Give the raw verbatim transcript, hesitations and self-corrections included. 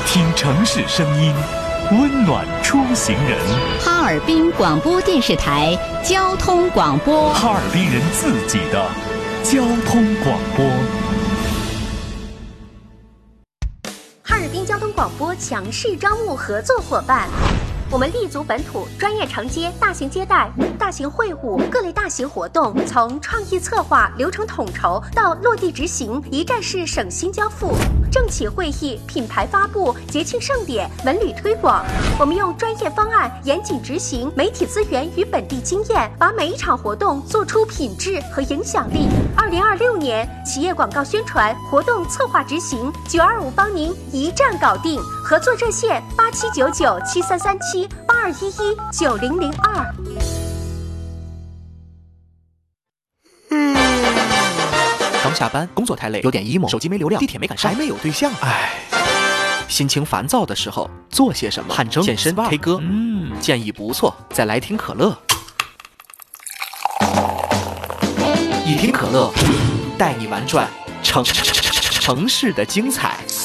听城市声音，温暖出行人。 哈尔滨广播电视台交通广播， 哈尔滨人自己的交通广播。 哈尔滨交通广播强势招募合作伙伴。我们立足本土，专业承接大型接待、大型会晤、各类大型活动，从创意策划、流程统筹到落地执行，一站式省心交付。政企会议、品牌发布、节庆盛典、文旅推广，我们用专业方案、严谨执行、媒体资源与本地经验，把每一场活动做出品质和影响力。二零二六年企业广告宣传、活动策划执行，九二五帮您一站搞定。合作热线八七九九七三三七八二一一九零零二。 嗯，刚下班，工作太累，有点 emo， 手机没流量，地铁没赶上，还没有对象，唉。心情烦躁的时候做些什么？汗蒸、健身、K 歌，嗯，建议不错。再来听可乐，一听可乐，带你玩转城城市的精彩。